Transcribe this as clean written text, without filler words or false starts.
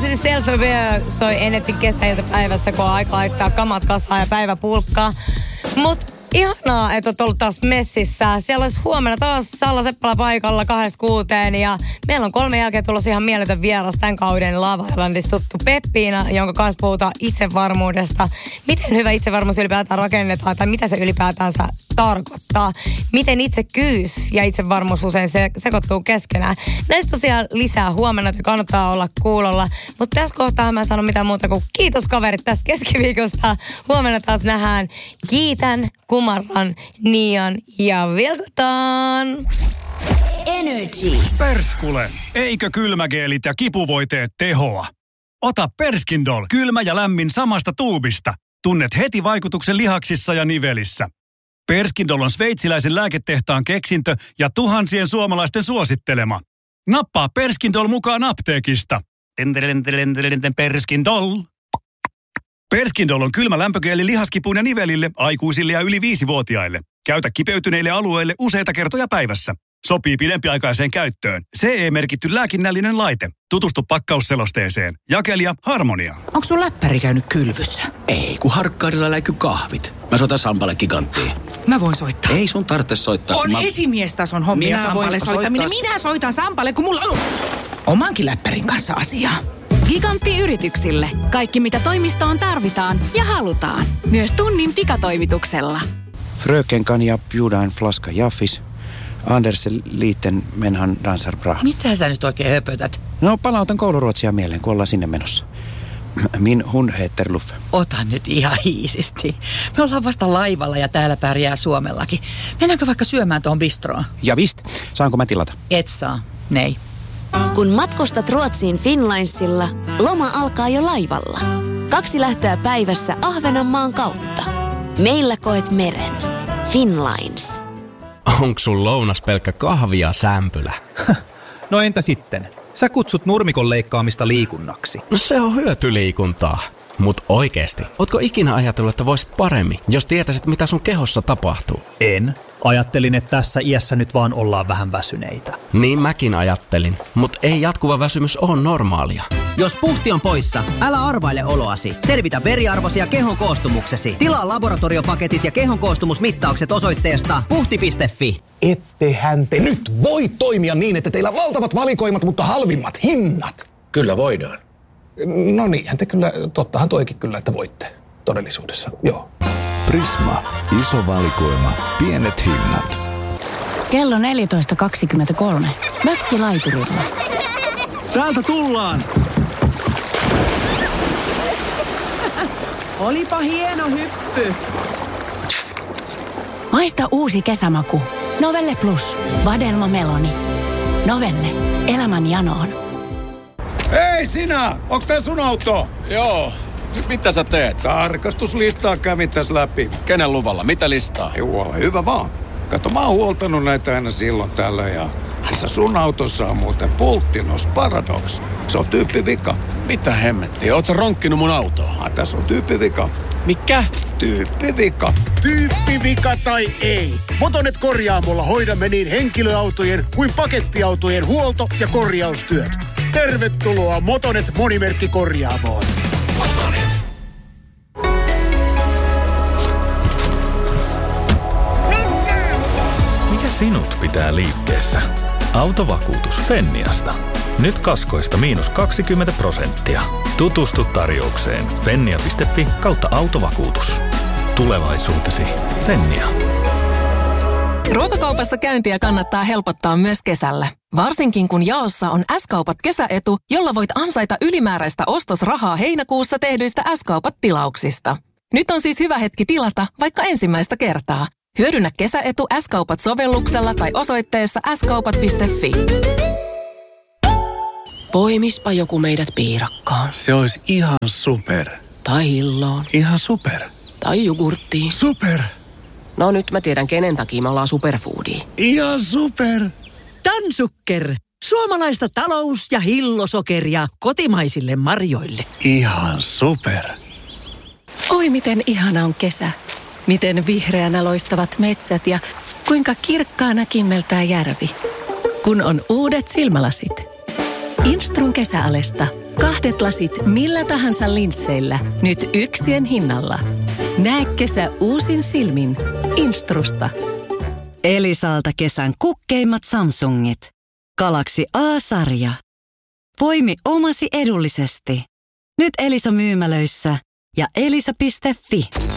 Self-Aware soi Energy kesäiltapäivässä, kun on aika laittaa kamat kasaan ja päivä pulkkaa. Mut ihanaa, että olet ollut taas messissä. Siellä olisi huomenna taas Salla Seppälä paikalla 2-6 ja meillä on 3 jälkeen tulossa ihan mieletön vieras tämän kauden Love Islandista tuttu Peppiina, jonka kanssa puhutaan itsevarmuudesta. Miten hyvä itsevarmuus ylipäätään rakennetaan tai mitä se ylipäätänsä tarkoittaa. Miten itsekyys ja itsevarmuus usein sekoittuu keskenään. Näistä tosiaan lisää huomenna, että kannattaa olla kuulolla. Mutta tässä kohtaa mä en sano mitään muuta kuin kiitos kaverit tästä keskiviikosta. Huomenna taas nähdään. Kiitän, kumarran, niian ja vilkutaan. Energy. Perskule, eikö kylmägeelit ja kipuvoiteet tehoa? Ota Perskindol, kylmä ja lämmin samasta tuubista. Tunnet heti vaikutuksen lihaksissa ja nivelissä. Perskindol on sveitsiläisen lääketehtaan keksintö ja tuhansien suomalaisten suosittelema. Nappaa Perskindol mukaan apteekista. Perskindol. Perskindol on kylmä lämpögeeli lihaskipuun ja nivelille, aikuisille ja yli 5-vuotiaille. Käytä kipeytyneille alueille useita kertoja päivässä. Sopii pidempiaikaiseen käyttöön. CE-merkitty lääkinnällinen laite. Tutustu pakkausselosteeseen. Jakelija Harmonia. Onko sun läppäri käynyt kylvyssä? Ei, kun Harkkaarilla läikky kahvit. Mä soitan Sampalle Giganttiin. Mä voin soittaa. Ei sun tarvitse soittaa. On esimiestason hommia Sampalle soittaminen. Minä soitan Sampalle, kun mulla on omankin läppärin kanssa asiaa. Gigantti-yrityksille. Kaikki mitä toimistoon tarvitaan ja halutaan. Myös tunnin pikatoimituksella. Fröken kan jag bjuda en flaska Jaffis. Anders liiten menhan dansar bra. Mitä sä nyt oikein höpötät? No palautan kouluruotsia mieleen, kun ollaan sinne menossa. Min hund heter Luffe. Ota nyt ihan hiisisti. Me ollaan vasta laivalla ja täällä pärjää Suomellakin. Mennäänkö vaikka syömään tuohon bistroon? Ja vist, saanko mä tilata? Et saa, nei. Kun matkustat Ruotsiin Finlinesilla, loma alkaa jo laivalla. 2 lähtöä päivässä Ahvenanmaan kautta. Meillä koet meren. Finlines. Onks sun lounas pelkkä kahvi ja sämpylä? No entä sitten? Sä kutsut nurmikon leikkaamista liikunnaksi. No se on hyötyliikuntaa. Mut oikeesti, ootko ikinä ajatellut, että voisit paremmin, jos tietäisit mitä sun kehossa tapahtuu? En. Ajattelin, että tässä iässä nyt vaan ollaan vähän väsyneitä. Niin mäkin ajattelin, mut ei jatkuva väsymys ole normaalia. Jos puhti on poissa, älä arvaile oloasi. Selvitä veriarvosi ja kehon koostumuksesi. Tilaa laboratoriopaketit ja kehon koostumusmittaukset osoitteesta puhti.fi. Ettehän te nyt voi toimia niin, että teillä on valtavat valikoimat, mutta halvimmat hinnat. Kyllä voidaan. No niinhän te kyllä, tottahan toikin kyllä, että voitte todellisuudessa, joo. Prisma. Iso valikoima. Pienet hinnat. Kello 14.23. Mökkilaiturilla. Täältä tullaan! Olipa hieno hyppy. Maista uusi kesämaku. Novelle Plus. Vadelma Meloni. Novelle. Elämän janoon. Hei sinä! Onks tää sun auto? Joo. Mitä sä teet? Tarkastuslistaa kävin tässä läpi. Kenen luvalla? Mitä listaa? Joo, hyvä vaan. Kato, mä oon huoltanut näitä aina silloin tällä ja tässä sun autossa on muuten Pulttinos Paradox. Se on tyyppivika. Mitä hemmettiä? Oot sä ronkkinut mun autoa? Tässä on tyyppivika. Mikä? Tyyppivika. Tyyppivika tai ei. Motonet Korjaamolla hoidamme niin henkilöautojen kuin pakettiautojen huolto- ja korjaustyöt. Tervetuloa Motonet Monimerkkikorjaamoon. Motonet. Mikä sinut pitää liikkeessä? Autovakuutus Fenniasta. Nyt kaskoista -20%. Tutustu tarjoukseen fennia.fi/autovakuutus. Tulevaisuutesi Fennia. Ruokakaupassa käyntiä kannattaa helpottaa myös kesällä. Varsinkin kun jaossa on S-kaupat kesäetu, jolla voit ansaita ylimääräistä ostosrahaa heinäkuussa tehdyistä S-kaupat-tilauksista. Nyt on siis hyvä hetki tilata vaikka ensimmäistä kertaa. Hyödynnä kesäetu S-kaupat-sovelluksella tai osoitteessa skaupat.fi. Poimispa joku meidät piirakkaan. Se olisi ihan super. Tai hilloon. Ihan super. Tai jogurttiin. Super. No nyt mä tiedän, kenen takia me ollaan superfoodia. Ihan super. Dansukker. Suomalaista talous- ja hillosokeria kotimaisille marjoille. Ihan super. Oi miten ihana on kesä. Miten vihreänä loistavat metsät ja kuinka kirkkaana kimmeltää järvi. Kun on uudet silmälasit. Instrun kesäalesta. 2 lasit millä tahansa linsseillä. Nyt yksien hinnalla. Näe kesä uusin silmin. Instrusta. Elisalta kesän kukkeimmat Samsungit. Galaxy A-sarja. Poimi omasi edullisesti. Nyt Elisa myymälöissä ja elisa.fi.